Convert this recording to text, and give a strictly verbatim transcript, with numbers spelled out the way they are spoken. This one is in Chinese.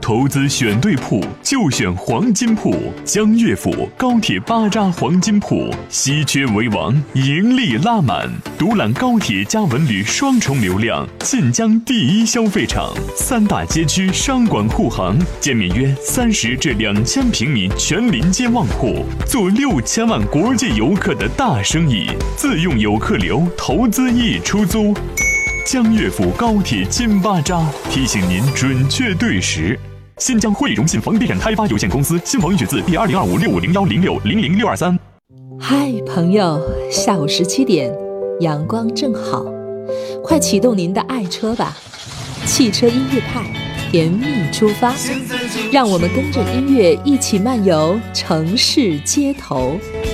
投资选对铺，就选黄金铺。江悦府高铁巴扎黄金铺，稀缺为王，盈利拉满。独揽高铁加文旅双重流量，晋江第一消费场，三大街区商管护航，建面约三十至两千平米全临街旺铺，做六千万国际游客的大生意，自用游客流，投资易出租。江悦府高铁金巴扎提醒您准确对时。新疆汇荣信房地产开发有限公司新房预取自第二零二五六五零幺零六零零六二三。 嗨，朋友，下午十七点，阳光正好，快启动您的爱车吧！汽车音乐派，甜蜜出发，让我们跟着音乐一起漫游城市街头。